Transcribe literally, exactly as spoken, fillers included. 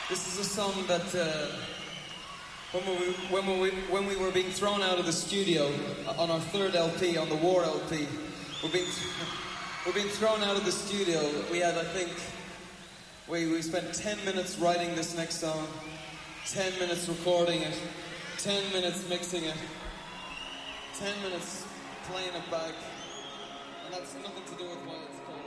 This is a song that uh, when, we, when, we, when we were being thrown out of the studio on our third L P, on the War L P, we're being, we're being thrown out of the studio. We had, I think, we, we spent ten minutes writing this next song, ten minutes recording it, ten minutes mixing it, ten minutes playing it back, and that's nothing to do with why it's called.